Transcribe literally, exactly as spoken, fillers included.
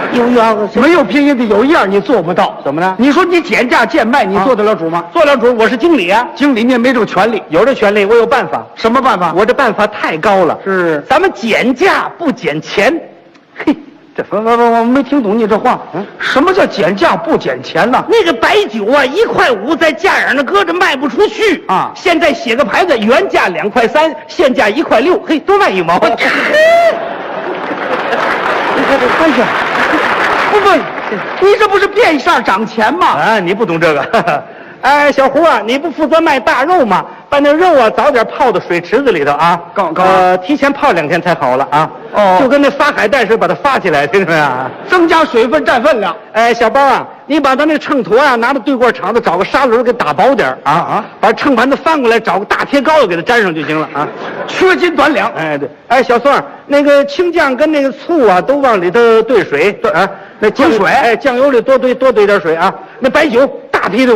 有有没有拼音的有一样你做不到， 怎么呢？ 你说你减价贱卖，你做得了主吗？ 做了主，我是经理啊， 经理你也没这个权利， 有这权利，我有办法。 什么办法？ 我这办法太高了， 是咱们减价不减钱。嘿， 这我我我没听懂你这话。嗯，什么叫减价不减钱呢？ 那个白酒啊，一块五在架眼那搁着卖不出去啊！ 现在写个牌子，原价两块三，现价一块六，嘿，多卖一毛。 你看这，哎呀，不不，你这不是变相涨钱吗？ 啊，你不懂这个。哎，小胡啊，你不负责卖大肉吗？把那肉啊早点泡到水池子里头啊， 刚刚呃，提前泡两天才好了啊。 哦就跟那发海带似的，把它发起来，听着没有？ 增加水分占分量。 哎，小包啊，你把咱那秤砣啊拿到对过厂子，找个砂轮给打薄点啊啊，把秤盘子翻过来，找个大铁膏给它粘上就行了啊。 缺斤短两。 哎，对，哎，小宋，那个青酱跟那个醋啊，都往里头兑水，对啊，那酱兑水哎，酱油里多兑多兑点水啊。那白酒